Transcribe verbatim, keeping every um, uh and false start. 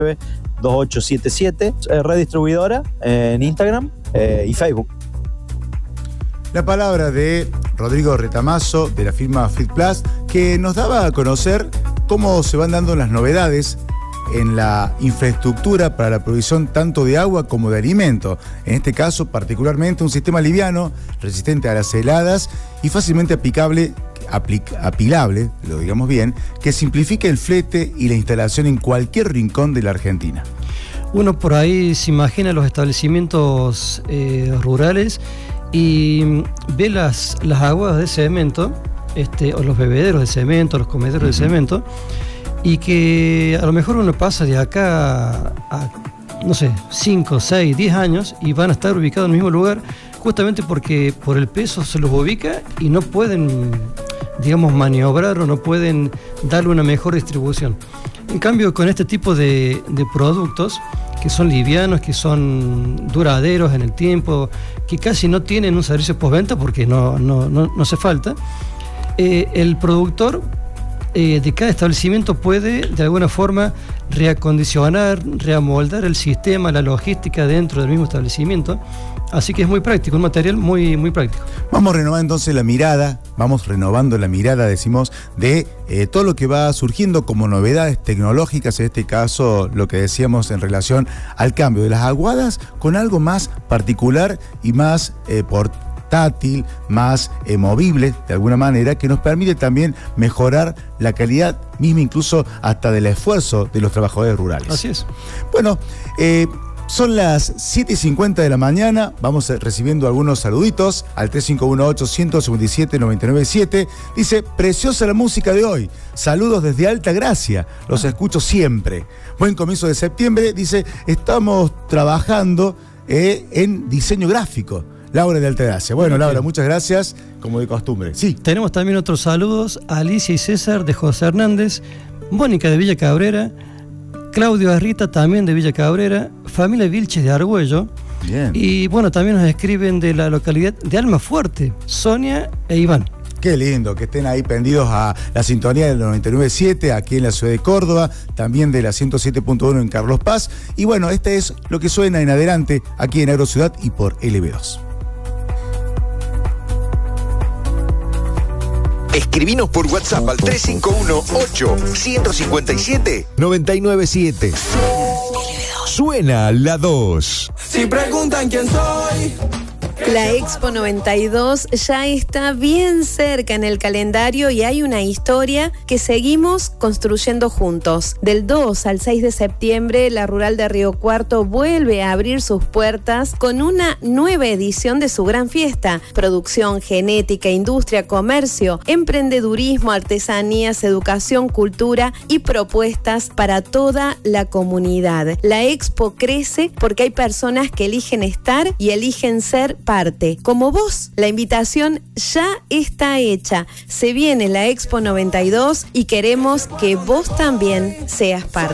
dos ocho siete siete, eh, red distribuidora eh, en Instagram eh, y Facebook. La palabra de Rodrigo Retamazo, de la firma FitPlus, que nos daba a conocer cómo se van dando las novedades en la infraestructura para la provisión tanto de agua como de alimento. En este caso, particularmente, un sistema liviano, resistente a las heladas y fácilmente aplicable, aplic, apilable, lo digamos bien, que simplifique el flete y la instalación en cualquier rincón de la Argentina. Uno por ahí se imagina los establecimientos eh, rurales y ve las, las aguas de cemento, este, o los bebederos de cemento, los comederos uh-huh. de cemento, y que a lo mejor uno pasa de acá a, a no sé, cinco, seis, diez años y van a estar ubicados en el mismo lugar, justamente porque por el peso se los ubica y no pueden, digamos, maniobrar o no pueden darle una mejor distribución. En cambio, con este tipo de, de productos, que son livianos, que son duraderos en el tiempo, que casi no tienen un servicio postventa porque no, no, no, no hace falta, eh, el productor eh, de cada establecimiento puede de alguna forma reacondicionar, reamoldar el sistema, la logística dentro del mismo establecimiento. Así que es muy práctico, un material muy, muy práctico. Vamos a renovar entonces la mirada, vamos renovando la mirada, decimos, de eh, todo lo que va surgiendo como novedades tecnológicas, en este caso lo que decíamos en relación al cambio de las aguadas con algo más particular y más eh, portátil, más eh, movible de alguna manera, que nos permite también mejorar la calidad misma, incluso hasta del esfuerzo de los trabajadores rurales. Así es. Bueno, eh, son las siete y cincuenta de la mañana, vamos recibiendo algunos saluditos al tres cinco uno ocho, uno cinco siete, nueve nueve siete. Dice, preciosa la música de hoy, saludos desde Alta Gracia, los escucho siempre. Buen comienzo de septiembre, dice, estamos trabajando eh, en diseño gráfico. Laura de Alta Gracia. Bueno, Laura, muchas gracias, como de costumbre. Sí. Tenemos también otros saludos a Alicia y César de José Hernández, Mónica de Villa Cabrera, Claudio Arrita también de Villa Cabrera, familia Vilches de Argüello. Bien. Y bueno, también nos escriben de la localidad de Almafuerte, Sonia e Iván. Qué lindo que estén ahí pendidos a la sintonía del noventa y nueve punto siete aquí en la ciudad de Córdoba, también de la ciento siete punto uno en Carlos Paz. Y bueno, este es lo que suena en adelante aquí en Agrociudad y por L B dos. Escribinos por WhatsApp al tres cinco uno ocho, uno cinco siete, nueve nueve siete. Suena la dos. Si preguntan quién soy. La Expo noventa y dos ya está bien cerca en el calendario y hay una historia que seguimos construyendo juntos. Del dos al seis de septiembre, la Rural de Río Cuarto vuelve a abrir sus puertas con una nueva edición de su gran fiesta. Producción, genética, industria, comercio, emprendedurismo, artesanías, educación, cultura y propuestas para toda la comunidad. La Expo crece porque hay personas que eligen estar y eligen ser parte. Como vos, la invitación ya está hecha. Se viene la Expo noventa y dos y queremos que vos también seas parte.